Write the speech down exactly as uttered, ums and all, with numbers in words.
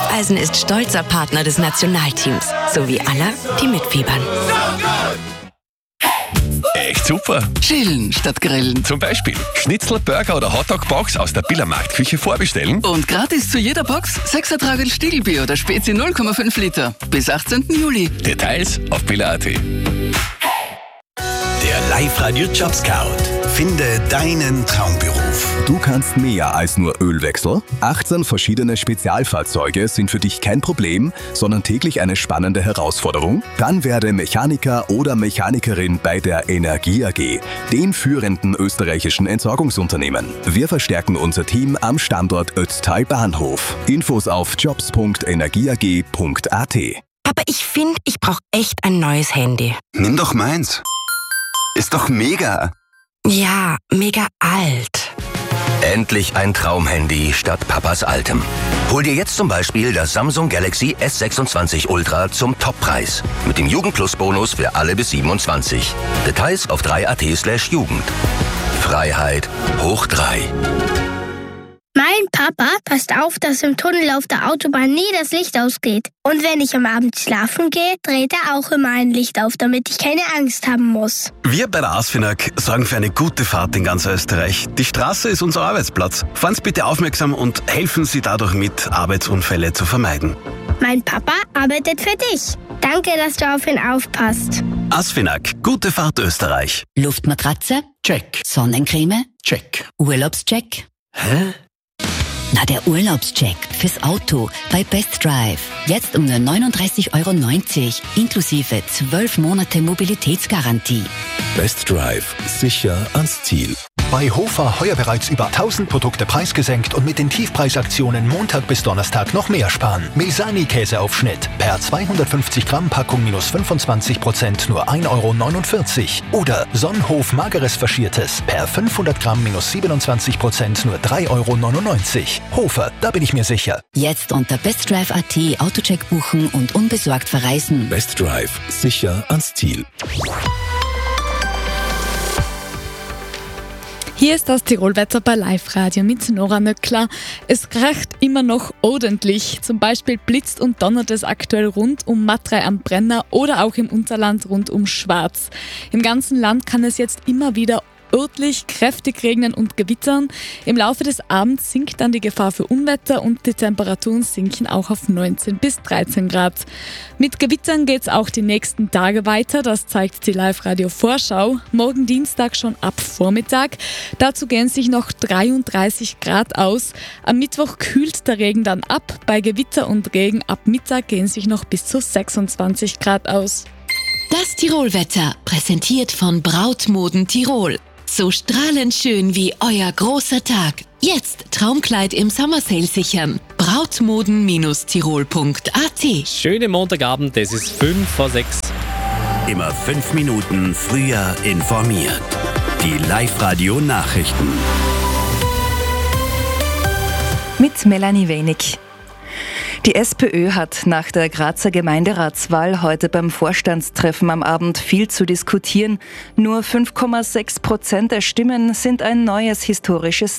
Raiffeisen ist stolzer Partner des Nationalteams, sowie aller, die mitfiebern. Echt super. Chillen statt grillen. Zum Beispiel Schnitzel, Burger oder Hotdog-Box aus der Biller Marktküche vorbestellen. Und gratis zu jeder Box sechs Ertrag Stiegelbier oder Spezi null Komma fünf Liter. Bis achtzehnten Juli. Details auf biller punkt at. Der Live-Radio-Job-Scout. Finde deinen Traumberuf. Du kannst mehr als nur Ölwechsel. achtzehn verschiedene Spezialfahrzeuge sind für dich kein Problem, sondern täglich eine spannende Herausforderung? Dann werde Mechaniker oder Mechanikerin bei der Energie A G, den führenden österreichischen Entsorgungsunternehmen. Wir verstärken unser Team am Standort Ötztal Bahnhof. Infos auf jobs punkt energieag punkt at. Aber ich finde, ich brauche echt ein neues Handy. Nimm doch meins. Ist doch mega. Ja, mega alt. Endlich ein Traumhandy statt Papas altem. Hol dir jetzt zum Beispiel das Samsung Galaxy S sechsundzwanzig Ultra zum Toppreis. Mit dem Jugendplus-Bonus für alle bis siebenundzwanzig. Details auf drei punkt at slash Jugend. Freiheit hoch drei. Mein Papa passt auf, dass im Tunnel auf der Autobahn nie das Licht ausgeht. Und wenn ich am Abend schlafen gehe, dreht er auch immer ein Licht auf, damit ich keine Angst haben muss. Wir bei der ASFINAG sorgen für eine gute Fahrt in ganz Österreich. Die Straße ist unser Arbeitsplatz. Fahren Sie bitte aufmerksam und helfen Sie dadurch mit, Arbeitsunfälle zu vermeiden. Mein Papa arbeitet für dich. Danke, dass du auf ihn aufpasst. ASFINAG, gute Fahrt Österreich. Luftmatratze? Check. Sonnencreme? Check. Urlaubscheck? Hä? Na, der Urlaubscheck fürs Auto bei Best Drive. Jetzt um nur neununddreißig Euro neunzig, inklusive zwölf Monate Mobilitätsgarantie. Best Drive. Sicher ans Ziel. Bei Hofer heuer bereits über tausend Produkte preisgesenkt und mit den Tiefpreisaktionen Montag bis Donnerstag noch mehr sparen. Mesani-Käseaufschnitt per zweihundertfünfzig Gramm Packung minus fünfundzwanzig Prozent nur ein Euro neunundvierzig. Oder Sonnenhof Mageres Faschiertes per fünfhundert Gramm minus siebenundzwanzig Prozent nur drei Euro neunundneunzig. Hofer, da bin ich mir sicher. Jetzt unter bestdrive punkt at Autocheck buchen und unbesorgt verreisen. Best Drive. Sicher ans Ziel. Hier ist das Tirolwetter bei Live-Radio mit Nora Nöckler. Es kracht immer noch ordentlich. Zum Beispiel blitzt und donnert es aktuell rund um Matrei am Brenner oder auch im Unterland rund um Schwarz. Im ganzen Land kann es jetzt immer wieder örtlich kräftig regnen und gewittern. Im Laufe des Abends sinkt dann die Gefahr für Unwetter und die Temperaturen sinken auch auf neunzehn bis dreizehn Grad. Mit Gewittern geht es auch die nächsten Tage weiter, das zeigt die Live-Radio-Vorschau. Morgen Dienstag schon ab Vormittag. Dazu gehen sich noch dreiunddreißig Grad aus. Am Mittwoch kühlt der Regen dann ab. Bei Gewitter und Regen ab Mittag gehen sich noch bis zu sechsundzwanzig Grad aus. Das Tirolwetter, präsentiert von Brautmoden Tirol. So strahlend schön wie euer großer Tag. Jetzt Traumkleid im Summer Sale sichern. brautmoden Tirol punkt at. Schönen Montagabend, es ist fünf vor sechs. Immer fünf Minuten früher informiert. Die Live-Radio-Nachrichten. Mit Melanie Wenig. Die SPÖ hat nach der Grazer Gemeinderatswahl heute beim Vorstandstreffen am Abend viel zu diskutieren. Nur fünf Komma sechs Prozent der Stimmen sind ein neues historisches